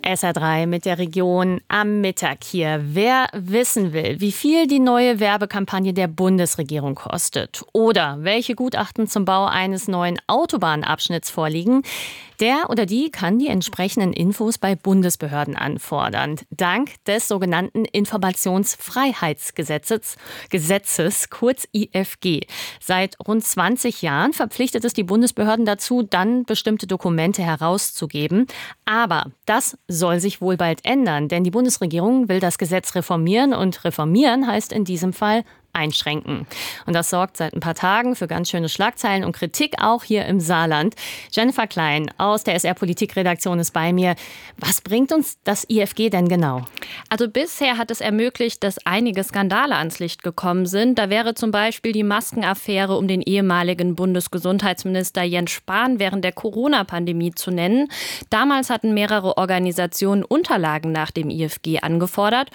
SR3 mit der Region am Mittag hier. Wer wissen will, wie viel die neue Werbekampagne der Bundesregierung kostet oder welche Gutachten zum Bau eines neuen Autobahnabschnitts vorliegen, der oder die kann die entsprechenden Infos bei Bundesbehörden anfordern. Dank des sogenannten Informationsfreiheitsgesetzes, kurz IFG. Seit rund 20 Jahren verpflichtet es die Bundesbehörden dazu, dann bestimmte Dokumente herauszugeben. Aber das soll sich wohl bald ändern, denn die Bundesregierung will das Gesetz reformieren und reformieren heißt in diesem Fall einschränken. Und das sorgt seit ein paar Tagen für ganz schöne Schlagzeilen und Kritik auch hier im Saarland. Jennifer Klein aus der SR-Politikredaktion ist bei mir. Was bringt uns das IFG denn genau? Also bisher hat es ermöglicht, dass einige Skandale ans Licht gekommen sind. Da wäre zum Beispiel die Maskenaffäre um den ehemaligen Bundesgesundheitsminister Jens Spahn während der Corona-Pandemie zu nennen. Damals hatten mehrere Organisationen Unterlagen nach dem IFG angefordert